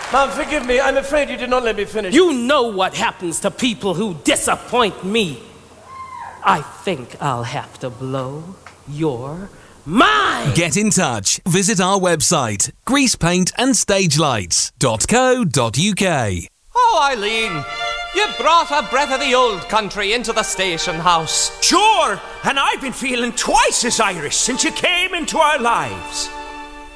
Mom, forgive me. I'm afraid you did not let me finish. You know what happens to people who disappoint me. I think I'll have to blow your mind. Get in touch. Visit our website, greasepaintandstagelights.co.uk. Oh, Eileen, you brought a breath of the old country into the station house. Sure, and I've been feeling twice as Irish since you came into our lives.